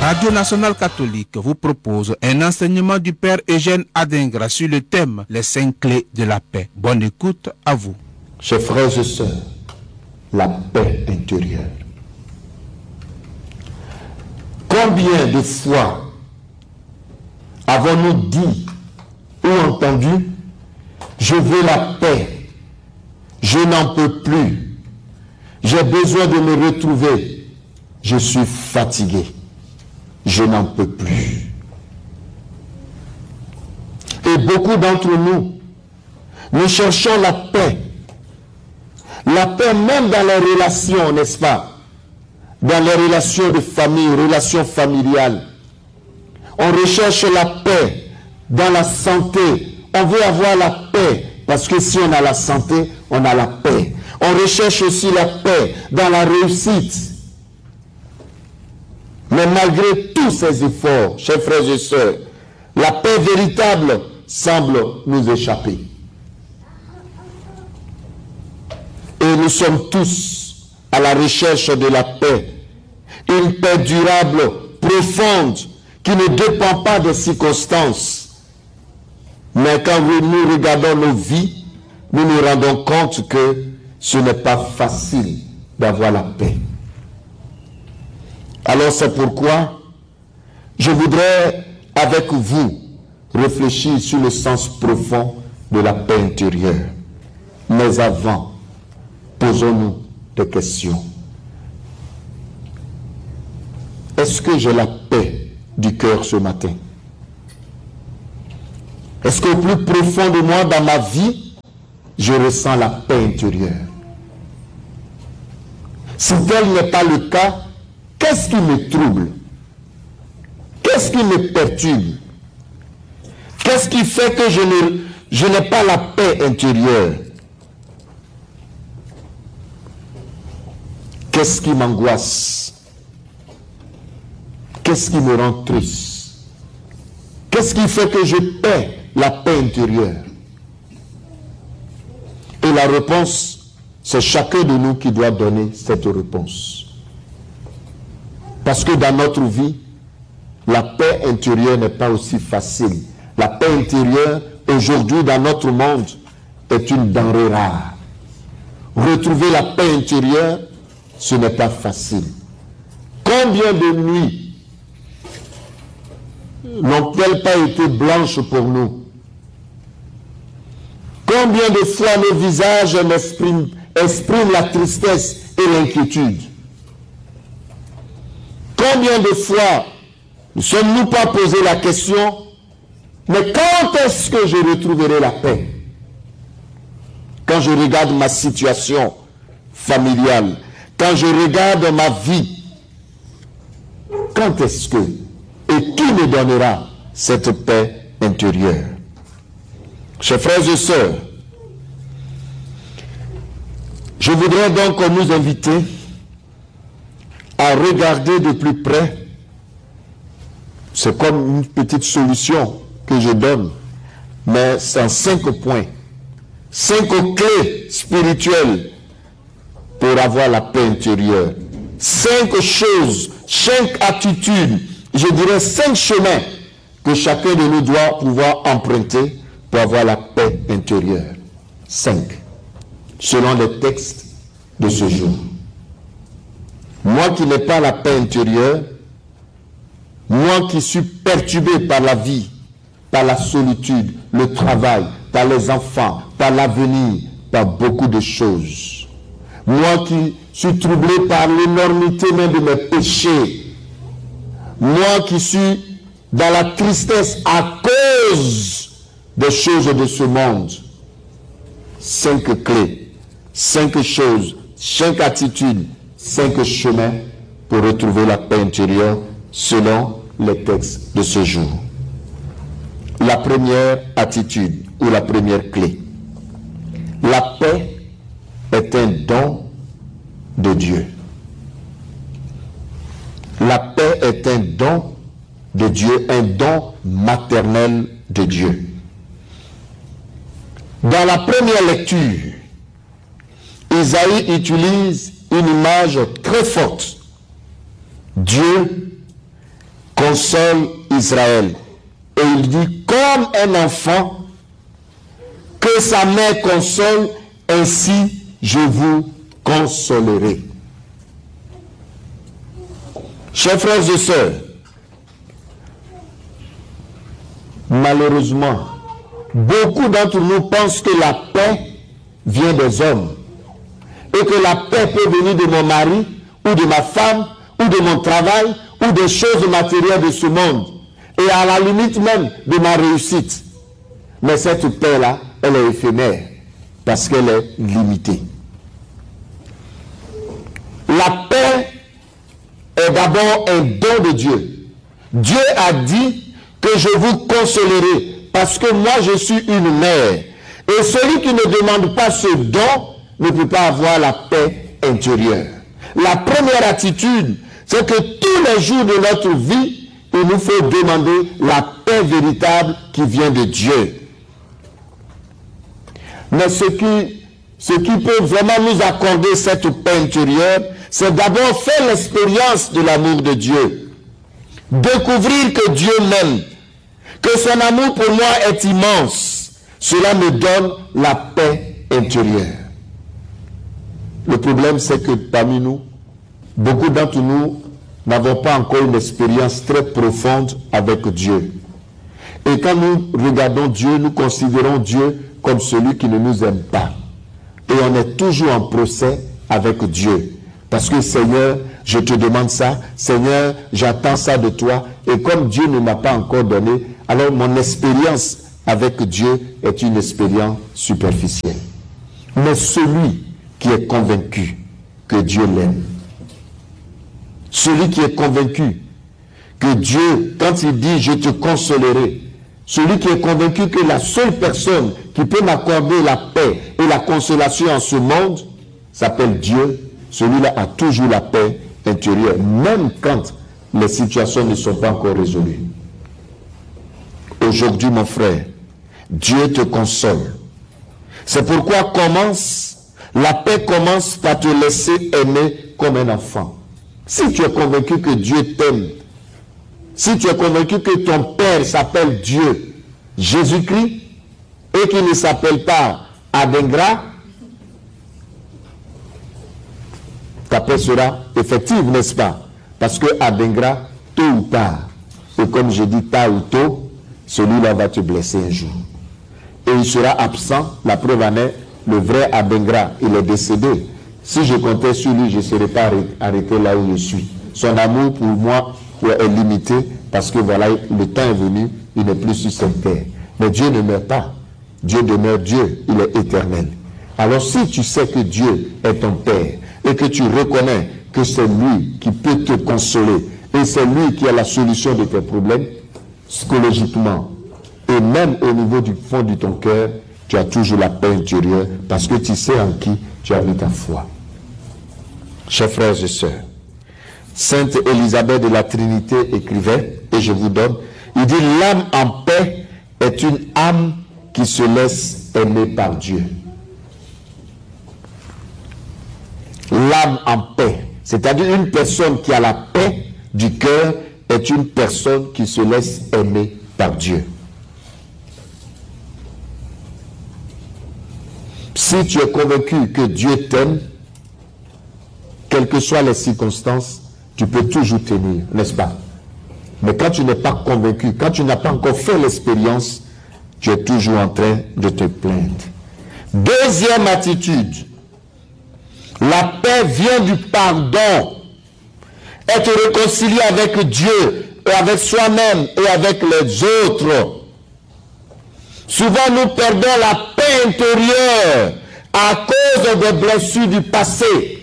Radio Nationale Catholique vous propose un enseignement du Père Eugène Adingra sur le thème « Les 5 clés de la paix ». Bonne écoute à vous. Chers frères et sœurs, la paix intérieure. Combien de fois avons-nous dit ou entendu « Je veux la paix, je n'en peux plus, j'ai besoin de me retrouver, je suis fatigué, je n'en peux plus ». Et beaucoup d'entre nous, nous cherchons la paix même dans les relations, n'est-ce pas? Dans les relations de famille, relations familiales. On recherche la paix dans la santé. On veut avoir la paix parce que si on a la santé, on a la paix. On recherche aussi la paix dans la réussite. Mais malgré tous ces efforts, chers frères et sœurs, la paix véritable semble nous échapper. Et nous sommes tous à la recherche de la paix. Une paix durable, profonde, qui ne dépend pas des circonstances. Mais quand nous regardons nos vies, nous nous rendons compte que ce n'est pas facile d'avoir la paix. Alors c'est pourquoi je voudrais avec vous réfléchir sur le sens profond de la paix intérieure. Mais avant, posons-nous des questions. Est-ce que j'ai la paix du cœur ce matin? Est-ce qu'au plus profond de moi, dans ma vie, je ressens la paix intérieure? Si tel n'est pas le cas, qu'est-ce qui me trouble? Qu'est-ce qui me perturbe? Qu'est-ce qui fait que je n'ai pas la paix intérieure? Qu'est-ce qui m'angoisse? Qu'est-ce qui me rend triste? Qu'est-ce qui fait que je perds la paix intérieure? Et la réponse, c'est chacun de nous qui doit donner cette réponse. Parce que dans notre vie, la paix intérieure n'est pas aussi facile. La paix intérieure, aujourd'hui, dans notre monde, est une denrée rare. Retrouver la paix intérieure, ce n'est pas facile. Combien de nuits n'ont-elles pas été blanches pour nous? Combien de fois nos visages expriment la tristesse et l'inquiétude? Combien de fois ne sommes-nous pas posé la question, mais quand est-ce que je retrouverai la paix? Quand je regarde ma situation familiale, quand je regarde ma vie, quand est-ce que, et qui me donnera cette paix intérieure? Chers frères et sœurs, je voudrais donc nous inviter à regarder de plus près. C'est comme une petite solution que je donne, mais c'est en 5 points, 5 clés spirituelles pour avoir la paix intérieure. 5 choses, 5 attitudes, je dirais 5 chemins que chacun de nous doit pouvoir emprunter pour avoir la paix intérieure. 5, selon les textes de ce jour. Moi qui n'ai pas la paix intérieure, moi qui suis perturbé par la vie, par la solitude, le travail, par les enfants, par l'avenir, par beaucoup de choses. Moi qui suis troublé par l'énormité même de mes péchés. Moi qui suis dans la tristesse à cause des choses de ce monde. 5 clés, 5 choses, 5 attitudes, 5 chemins pour retrouver la paix intérieure selon les textes de ce jour. La première attitude ou la première clé. La paix est un don de Dieu. La paix est un don de Dieu, un don maternel de Dieu. Dans la première lecture, Isaïe utilise une image très forte. Dieu console Israël. Et il dit, comme un enfant que sa mère console, ainsi je vous consolerai. Chers frères et sœurs, malheureusement, beaucoup d'entre nous pensent que la paix vient des hommes et que la paix peut venir de mon mari ou de ma femme ou de mon travail ou des choses matérielles de ce monde et à la limite même de ma réussite. Mais cette paix-là, elle est éphémère parce qu'elle est limitée. La paix est d'abord un don de Dieu. Dieu a dit que je vous consolerai parce que moi je suis une mère. Et celui qui ne demande pas ce don ne peut pas avoir la paix intérieure. La première attitude, c'est que tous les jours de notre vie, il nous faut demander la paix véritable qui vient de Dieu. Mais ce qui peut vraiment nous accorder cette paix intérieure, c'est d'abord faire l'expérience de l'amour de Dieu. Découvrir que Dieu m'aime, que son amour pour moi est immense. Cela me donne la paix intérieure. Le problème, c'est que parmi nous, beaucoup d'entre nous n'avons pas encore une expérience très profonde avec Dieu. Et quand nous regardons Dieu, nous considérons Dieu comme celui qui ne nous aime pas. Et on est toujours en procès avec Dieu. Parce que Seigneur, je te demande ça. Seigneur, j'attends ça de toi. Et comme Dieu ne m'a pas encore donné, alors mon expérience avec Dieu est une expérience superficielle. Mais celui qui est convaincu que Dieu l'aime, celui qui est convaincu que Dieu, quand il dit « je te consolerai », celui qui est convaincu que la seule personne qui peut m'accorder la paix et la consolation en ce monde s'appelle Dieu, celui-là a toujours la paix intérieure, même quand les situations ne sont pas encore résolues. Aujourd'hui, mon frère, Dieu te console. C'est pourquoi la paix commence par te laisser aimer comme un enfant. Si tu es convaincu que Dieu t'aime, si tu es convaincu que ton Père s'appelle Dieu, Jésus-Christ, et qu'il ne s'appelle pas Adengra, ta paix sera effective, n'est-ce pas? Parce que Adengra, tôt ou tard, et comme je dis tard ou tôt, celui-là va te blesser un jour. Et il sera absent, la preuve en est, le vrai Adengra, il est décédé. Si je comptais sur lui, je ne serais pas arrêté là où je suis. Son amour pour moi est limité parce que voilà, le temps est venu, il n'est plus sur cette terre. Mais Dieu ne meurt pas. Dieu demeure Dieu, il est éternel. Alors si tu sais que Dieu est ton Père et que tu reconnais que c'est lui qui peut te consoler et c'est lui qui a la solution de tes problèmes, psychologiquement et même au niveau du fond de ton cœur, tu as toujours la paix intérieure parce que tu sais en qui tu as mis ta foi. Chers frères et sœurs, Sainte Élisabeth de la Trinité écrivait, et je vous donne, il dit « L'âme en paix est une âme qui se laisse aimer par Dieu. » L'âme en paix, c'est-à-dire une personne qui a la paix du cœur, est une personne qui se laisse aimer par Dieu. Si tu es convaincu que Dieu t'aime, quelles que soient les circonstances, tu peux toujours tenir, n'est-ce pas? Mais quand tu n'es pas convaincu, quand tu n'as pas encore fait l'expérience, tu es toujours en train de te plaindre. Deuxième attitude, la paix vient du pardon. Être réconcilié avec Dieu, et avec soi-même et avec les autres. Souvent nous perdons la paix intérieure à cause des blessures du passé,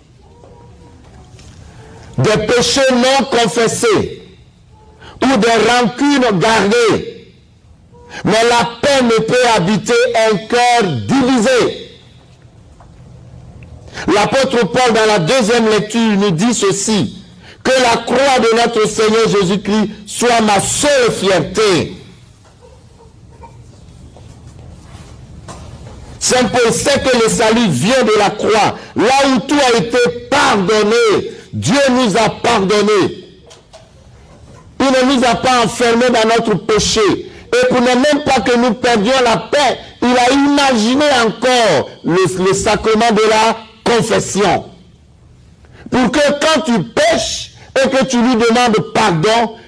des péchés non confessés ou des rancunes gardées. Mais la paix ne peut habiter un cœur divisé. L'apôtre Paul, dans la deuxième lecture, nous dit ceci: que la croix de notre Seigneur Jésus-Christ soit ma seule fierté. Saint Paul sait que le salut vient de la croix. Là où tout a été pardonné, Dieu nous a pardonné. Il ne nous a pas enfermés dans notre péché. Et pour ne même pas que nous perdions la paix, il a imaginé encore le sacrement de la confession. Pour que quand tu pêches et que tu lui demandes pardon,